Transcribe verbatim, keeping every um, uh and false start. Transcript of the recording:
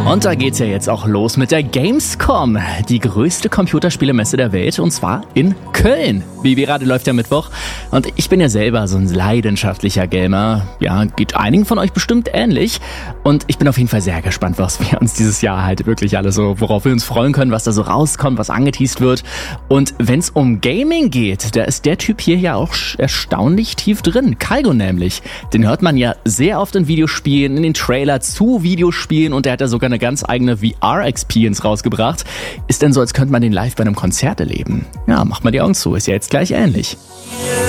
Und da geht's ja jetzt auch los mit der Gamescom, die größte Computerspielemesse der Welt, und zwar in Köln. Wie gerade läuft der Mittwoch und ich bin ja selber so ein leidenschaftlicher Gamer. Ja, geht einigen von euch bestimmt ähnlich. Und ich bin auf jeden Fall sehr gespannt, was wir uns dieses Jahr halt wirklich alle so, worauf wir uns freuen können, was da so rauskommt, was angeteast wird. Und wenn es um Gaming geht, da ist der Typ hier ja auch erstaunlich tief drin. Kaigo nämlich. Den hört man ja sehr oft in Videospielen, in den Trailer zu Videospielen, und der hat ja sogar eine ganz eigene V R-Experience rausgebracht. Ist denn so, als könnte man den live bei einem Konzert erleben. Ja, macht mal die Augen zu, ist ja jetzt gleich ähnlich.